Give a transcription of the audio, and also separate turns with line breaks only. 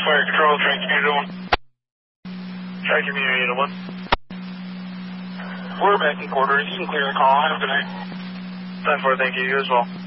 Fire control, track community 1. Track community 1. We're back in quarters. You can clear the call. Have a good night. 10-4, thank you. You as well.